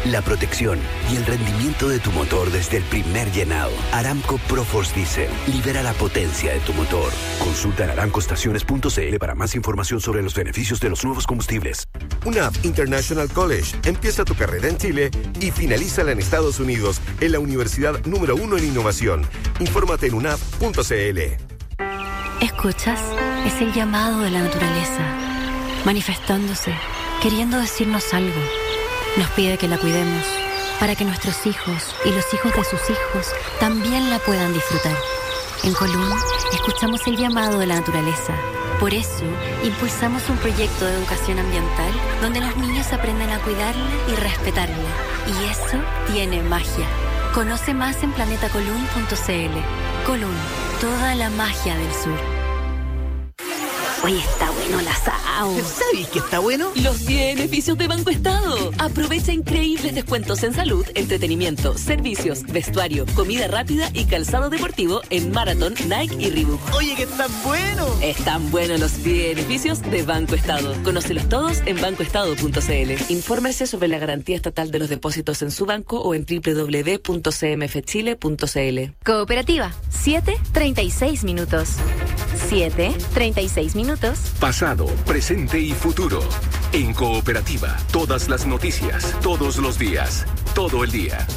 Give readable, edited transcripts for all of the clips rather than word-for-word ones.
la protección y el rendimiento de tu motor desde el primer llenado. Aramco ProForce Diesel libera la potencia de tu motor. Consulta en aramcoestaciones.cl para más información sobre los beneficios de los nuevos combustibles. UNAV International College empieza tu carrera en Chile y finalízala en Estados Unidos en la universidad número 1 en innovación. Infórmate en unav.cl. ¿Escuchas? Es el llamado de la naturaleza, manifestándose, queriendo decirnos algo. Nos pide que la cuidemos, para que nuestros hijos y los hijos de sus hijos también la puedan disfrutar. En Colún, escuchamos el llamado de la naturaleza. Por eso, impulsamos un proyecto de educación ambiental donde los niños aprenden a cuidarla y respetarla. Y eso tiene magia. Conoce más en planetacolún.cl. Colún, toda la magia del sur. Oye, está bueno el asado. ¿Sabes qué está bueno? Los beneficios de Banco Estado. Aprovecha increíbles descuentos en salud, entretenimiento, servicios, vestuario, comida rápida y calzado deportivo en Marathon, Nike y Reebok. Oye, que están buenos. Están buenos los beneficios de Banco Estado. Conócelos todos en bancoestado.cl. Infórmese sobre la garantía estatal de los depósitos en su banco o en www.cmfchile.cl. Cooperativa, 7:36 minutos. 7:36 minutos. Pasado, presente y futuro. En Cooperativa, todas las noticias, todos los días, todo el día.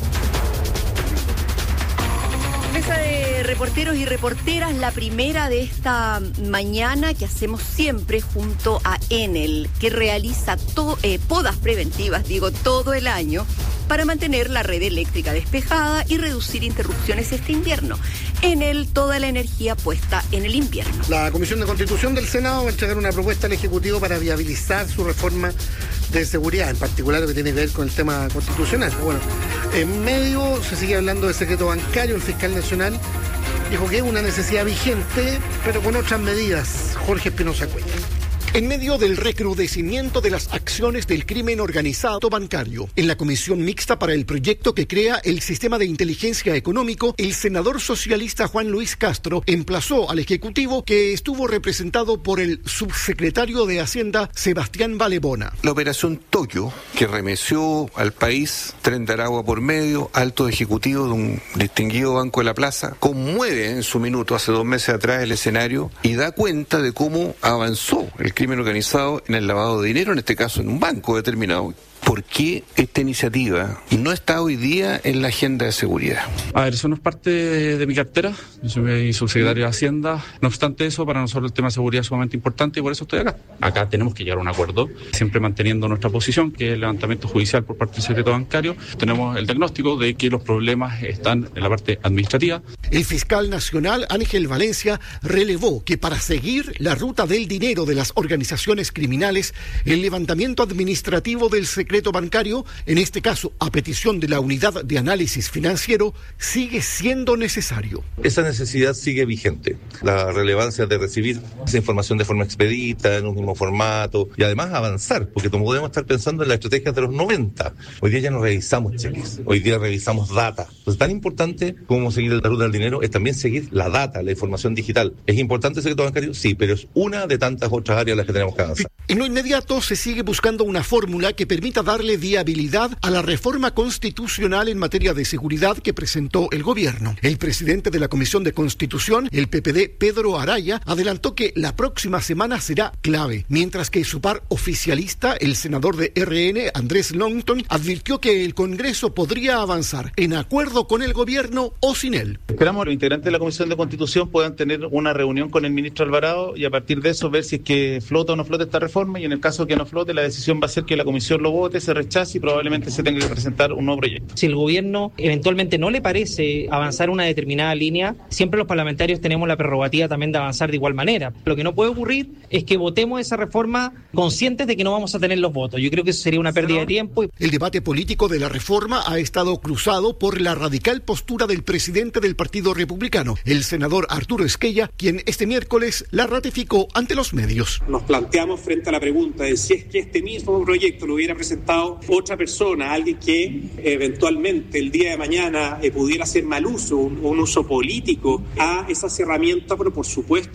Mesa de reporteros y reporteras, la primera de esta mañana que hacemos siempre junto a Enel, que realiza podas preventivas, todo el año, para mantener la red eléctrica despejada y reducir interrupciones este invierno. Enel, toda la energía puesta en el invierno. La Comisión de Constitución del Senado va a entregar una propuesta al Ejecutivo para viabilizar su reforma de seguridad, en particular lo que tiene que ver con el tema constitucional. Bueno, en medio se sigue hablando de secreto bancario. El fiscal nacional dijo que es una necesidad vigente, pero con otras medidas. Jorge Espinosa Cuellar. En medio del recrudecimiento de las acciones del crimen organizado bancario, en la comisión mixta para el proyecto que crea el sistema de inteligencia económico, el senador socialista Juan Luis Castro emplazó al Ejecutivo, que estuvo representado por el subsecretario de Hacienda Sebastián Valebona. La operación Toyo, que remeció al país, tren de Aragua por medio, alto ejecutivo de un distinguido Banco de la Plaza, conmueve en su minuto, hace 2 meses atrás, el escenario y da cuenta de cómo avanzó el crimen organizado en el lavado de dinero, en este caso en un banco determinado. ¿Por qué esta iniciativa no está hoy día en la agenda de seguridad? A ver, eso no es parte de mi cartera. Yo soy subsecretario de Hacienda. No obstante eso, para nosotros el tema de seguridad es sumamente importante y por eso estoy acá. Acá tenemos que llegar a un acuerdo, siempre manteniendo nuestra posición, que es el levantamiento judicial por parte del secreto bancario. Tenemos el diagnóstico de que los problemas están en la parte administrativa. El fiscal nacional Ángel Valencia relevó que para seguir la ruta del dinero de las organizaciones criminales, el levantamiento administrativo del secreto bancario, en este caso a petición de la Unidad de Análisis Financiero, sigue siendo necesario. Esa necesidad sigue vigente. La relevancia de recibir esa información de forma expedita, en un mismo formato, y además avanzar, porque como podemos estar pensando en las estrategias de los 90, hoy día ya no revisamos cheques, hoy día revisamos data. Entonces, tan importante como seguir la ruta del dinero es también seguir la data, la información digital. ¿Es importante el secreto bancario? Sí, pero es una de tantas otras áreas en las que tenemos que avanzar. En lo inmediato se sigue buscando una fórmula que permita darle viabilidad a la reforma constitucional en materia de seguridad que presentó el gobierno. El presidente de la Comisión de Constitución, el PPD, Pedro Araya, adelantó que la próxima semana será clave, mientras que su par oficialista, el senador de RN, Andrés Longton, advirtió que el Congreso podría avanzar en acuerdo con el gobierno o sin él. Esperamos que los integrantes de la Comisión de Constitución puedan tener una reunión con el ministro Alvarado y a partir de eso ver si es que flota o no flota esta reforma, y en el caso que no flote, la decisión va a ser que la Comisión lo vote, se rechace y probablemente se tenga que presentar un nuevo proyecto. Si el gobierno eventualmente no le parece avanzar una determinada línea, siempre los parlamentarios tenemos la prerrogativa también de avanzar de igual manera. Lo que no puede ocurrir es que votemos esa reforma conscientes de que no vamos a tener los votos. Yo creo que eso sería una pérdida de tiempo. El debate político de la reforma ha estado cruzado por la radical postura del presidente del Partido Republicano, el senador Arturo Esquella, quien este miércoles la ratificó ante los medios. Nos planteamos frente a la pregunta de si es que este mismo proyecto lo hubiera presentado otra persona, alguien que eventualmente el día de mañana pudiera hacer mal uso, un uso político a esas herramientas, pero por supuesto